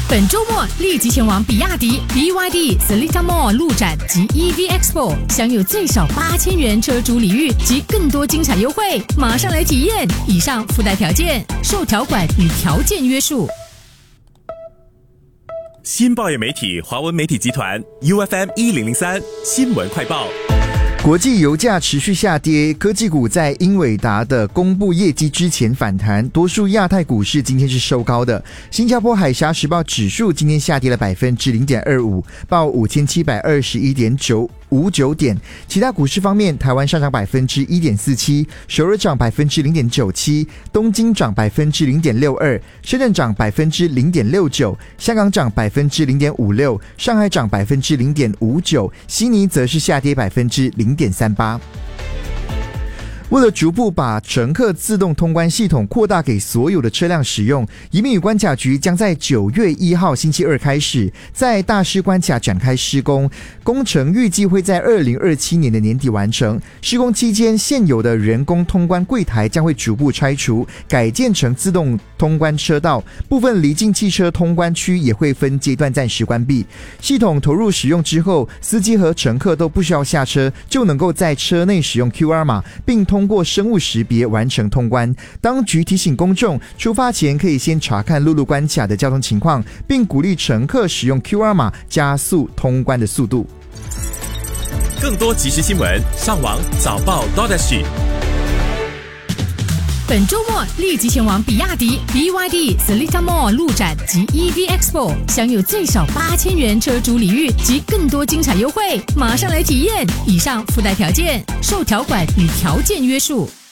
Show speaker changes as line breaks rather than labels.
本周末立即前往比亚迪 BYD Seletar Mall 路展及 EV Expo， 享有最少8000元车主礼遇及更多精彩优惠，马上来体验！以上附带条件受条款与条件约束。
新报业媒体华文媒体集团 UFM 1003新闻快报。
国际油价持续下跌，科技股在英伟达的公布业绩之前反弹，多数亚太股市今天是收高的。新加坡海峡时报指数今天下跌了 0.25%， 报 5721.59点。其他股市方面，台湾上涨 1.47%， 首尔涨 0.97%， 东京涨 0.62%， 深圳涨 0.69%， 香港涨 0.56%， 上海涨 0.59%， 悉尼则是下跌 0.38%。为了逐步把乘客自动通关系统扩大给所有的车辆使用，移民与关卡局将在9月1号星期二开始在大师关卡展开施工，工程预计会在2027年的年底完成。施工期间，现有的人工通关柜台将会逐步拆除，改建成自动通关车道，部分离境汽车通关区也会分阶段暂时关闭。系统投入使用之后，司机和乘客都不需要下车，就能够在车内使用 QR 码，并通过生物识别完成通关。当局提醒公众，出发前可以先查看陆路关卡的交通情况，并鼓励乘客使用 QR 码加速通关的速度。
更多即时新闻，上网早报 .SG。
本周末立即前往比亚迪 BYD Seletar Mall 路展及 EV Expo， 享有最少8000元车主礼遇及更多精彩优惠，马上来体验！以上附带条件受条款与条件约束。